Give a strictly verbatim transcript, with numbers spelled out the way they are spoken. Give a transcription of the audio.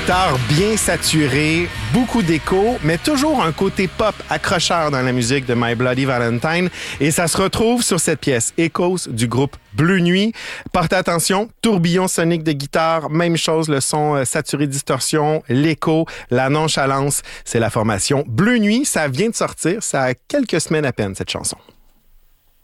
guitare bien saturée, beaucoup d'écho, mais toujours un côté pop accrocheur dans la musique de My Bloody Valentine. Et ça se retrouve sur cette pièce, Echoes, du groupe Bleu Nuit. Portez attention, tourbillon sonique de guitare, même chose, le son saturé distorsion, l'écho, la nonchalance. C'est la formation Bleu Nuit. Ça vient de sortir, ça a quelques semaines à peine, cette chanson.